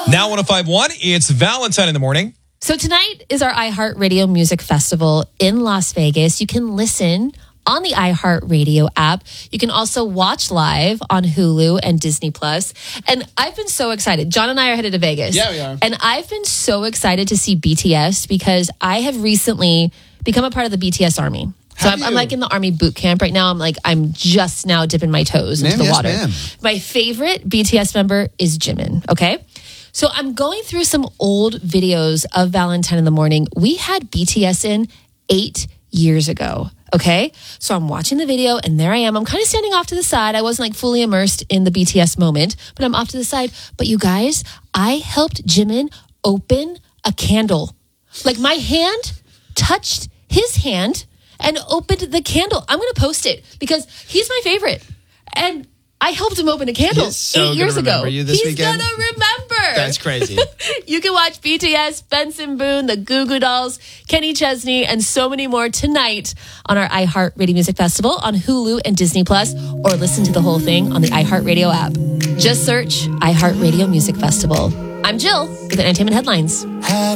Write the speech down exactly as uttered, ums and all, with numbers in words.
Now one oh five point one, it's Valentine in the morning. So tonight is our iHeartRadio Music Festival in Las Vegas. You can listen on the iHeartRadio app. You can also watch live on Hulu and Disney Plus. And I've been so excited. John and I are headed to Vegas. Yeah, we are. And I've been so excited to see B T S because I have recently become a part of the B T S Army. So I'm, I'm like in the Army boot camp right now. I'm like, I'm just now dipping my toes into Ma'am, the yes, water. ma'am. My favorite B T S member is Jimin, okay? So I'm going through some old videos of Valentine in the Morning. We had B T S in eight years ago, okay? So I'm watching the video and there I am. I'm kind of standing off to the side. I wasn't like fully immersed in the B T S moment, but I'm off to the side. But you guys, I helped Jimin open a candle. Like my hand touched his hand and opened the candle. I'm going to post it because he's my favorite. And I helped him open a candle He's so eight years gonna ago. remember you this He's weekend. going to remember. That's crazy. You can watch B T S, Benson Boone, the Goo Goo Dolls, Kenny Chesney, and so many more tonight on our iHeartRadio Music Festival on Hulu and Disney Plus, or listen to the whole thing on the iHeartRadio app. Just search iHeartRadio Music Festival. I'm Jill with the Entertainment Headlines.